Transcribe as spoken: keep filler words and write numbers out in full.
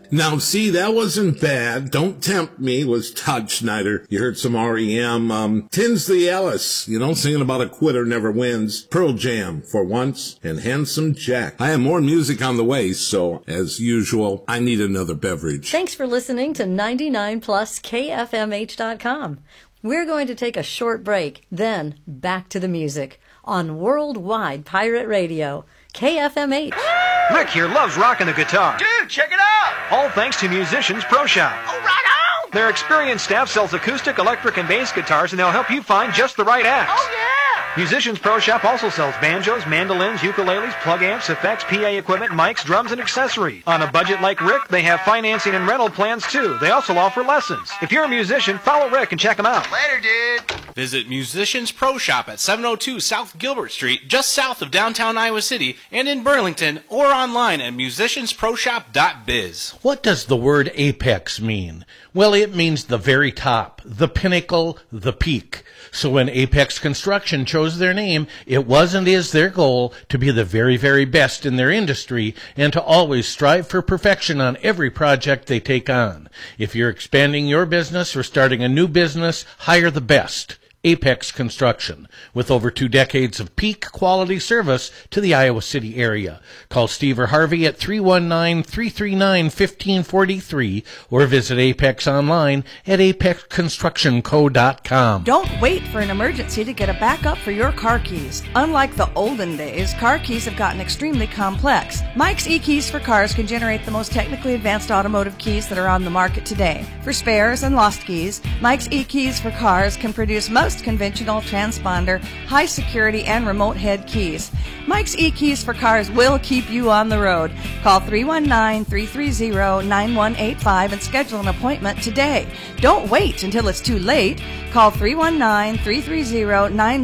Now, see, that wasn't bad. Don't Tempt Me was Todd Schneider. You heard some R E M. Um, Tinsley Ellis, you know, singing about a quitter never wins. Pearl Jam, For Once, and Handsome Jack. I have more music on the way, so, as usual, I need another beverage. Thanks for listening to ninety-nine plus K F M H dot com. We're going to take a short break, then back to the music on Worldwide Pirate Radio, K F M H. Rick here loves rocking the guitar. Dude, check it out! All thanks to Musicians Pro Shop. Oh, right on! Their experienced staff sells acoustic, electric, and bass guitars, and they'll help you find just the right axe. Oh, yeah! Musicians Pro Shop also sells banjos, mandolins, ukuleles, plug amps, effects, P A equipment, mics, drums, and accessories. On a budget like Rick, they have financing and rental plans too. They also offer lessons. If you're a musician, follow Rick and check them out. Later, dude. Visit Musicians Pro Shop at seven oh two South Gilbert Street, just south of downtown Iowa City, and in Burlington, or online at musicians pro shop dot biz. What does the word apex mean? Well, it means the very top, the pinnacle, the peak. So when Apex Construction chose their name, it was and is their goal to be the very, very best in their industry and to always strive for perfection on every project they take on. If you're expanding your business or starting a new business, hire the best. Apex Construction, with over two decades of peak quality service to the Iowa City area. Call Steve or Harvey at three one nine, three three nine, one five four three or visit Apex online at apex construction co dot com. Don't wait for an emergency to get a backup for your car keys. Unlike the olden days, car keys have gotten extremely complex. Mike's eKeys for Cars can generate the most technically advanced automotive keys that are on the market today. For spares and lost keys, Mike's eKeys for Cars can produce most conventional transponder, high security, and remote head keys. Mike's eKeys for Cars will keep you on the road. Call three one nine, three three zero, nine one eight five and schedule an appointment today. Don't wait until it's too late. Call three one nine, three three zero, nine one eight five